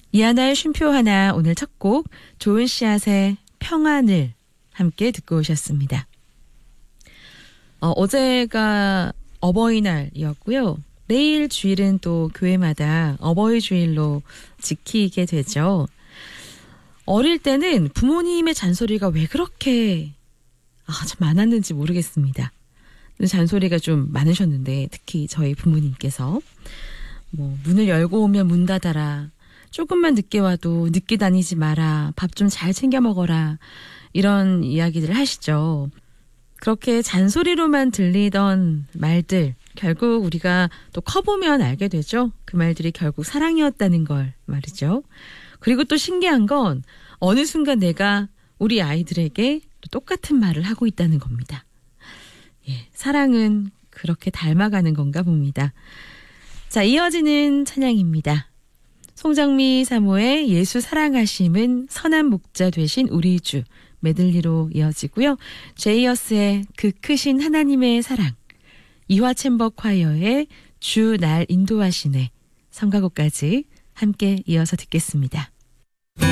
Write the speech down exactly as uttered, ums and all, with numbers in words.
이하나의 쉼표 하나, 오늘 첫 곡 좋은 씨앗의 평안을 함께 듣고 오셨습니다. 어, 어제가 어버이날이었고요. 내일 주일은 또 교회마다 어버이 주일로 지키게 되죠. 어릴 때는 부모님의 잔소리가 왜 그렇게 아, 참 많았는지 모르겠습니다. 잔소리가 좀 많으셨는데 특히 저희 부모님께서 뭐 문을 열고 오면 문 닫아라. 조금만 늦게 와도 늦게 다니지 마라. 밥 좀 잘 챙겨 먹어라. 이런 이야기들을 하시죠. 그렇게 잔소리로만 들리던 말들, 결국 우리가 또 커보면 알게 되죠. 그 말들이 결국 사랑이었다는 걸 말이죠. 그리고 또 신기한 건 어느 순간 내가 우리 아이들에게 또 똑같은 말을 하고 있다는 겁니다. 예, 사랑은 그렇게 닮아가는 건가 봅니다. 자, 이어지는 찬양입니다. 송정미 사모의 예수 사랑하심은 선한 목자 되신 우리 주 메들리로 이어지고요. 제이어스의 그 크신 하나님의 사랑, 이화 챔버 콰이어의 주 날 인도하시네, 성가곡까지 함께 이어서 듣겠습니다.